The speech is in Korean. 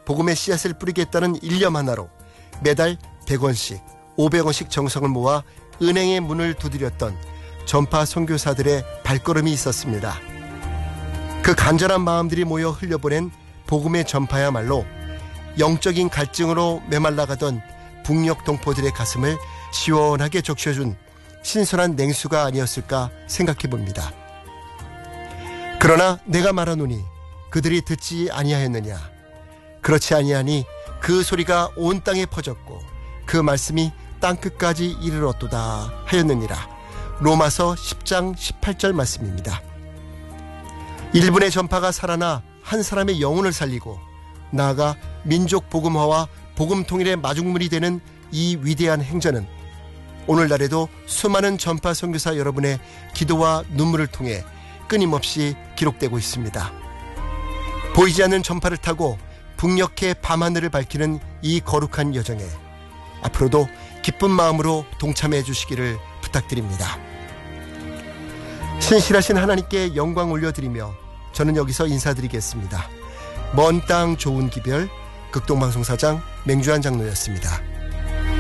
복음의 씨앗을 뿌리겠다는 일념 하나로 매달 100원씩 500원씩 정성을 모아 은행의 문을 두드렸던 전파 선교사들의 발걸음이 있었습니다. 그 간절한 마음들이 모여 흘려보낸 복음의 전파야말로 영적인 갈증으로 메말라가던 북녘 동포들의 가슴을 시원하게 적셔준 신선한 냉수가 아니었을까 생각해봅니다. 그러나 내가 말하노니 그들이 듣지 아니하였느냐. 그렇지 아니하니 그 소리가 온 땅에 퍼졌고 그 말씀이 땅끝까지 이르렀도다 하였느니라. 로마서 10장 18절 말씀입니다. 1분의 전파가 살아나 한 사람의 영혼을 살리고 나아가 민족 복음화와 복음 통일의 마중물이 되는 이 위대한 행전은 오늘날에도 수많은 전파 선교사 여러분의 기도와 눈물을 통해 끊임없이 기록되고 있습니다. 보이지 않는 전파를 타고 북녘의 밤하늘을 밝히는 이 거룩한 여정에 앞으로도 기쁜 마음으로 동참해 주시기를 부탁드립니다. 신실하신 하나님께 영광 올려드리며 저는 여기서 인사드리겠습니다. 먼 땅 좋은 기별 극동방송사장 맹주한 장로였습니다.